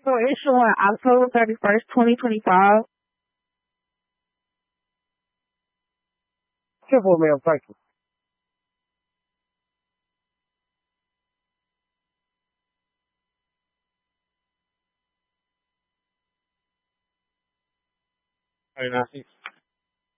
So issuing October 31st, 2025. Simple, ma'am. Thank you. Very nice.